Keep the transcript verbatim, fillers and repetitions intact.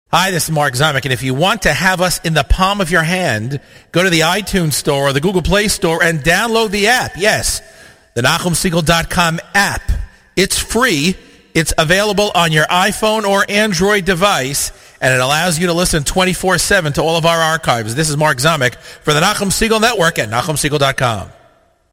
Hi, this is Mark Zamek, and if you want to have us in the palm of your hand, go to the iTunes Store or the Google Play Store and download the app. Yes, the Nachum Segal dot com app. It's free. It's available on your iPhone or Android device, and it allows you to listen twenty-four seven to all of our archives. This is Mark Zamek for the Nachum Segal Network at Nachum Segal dot com.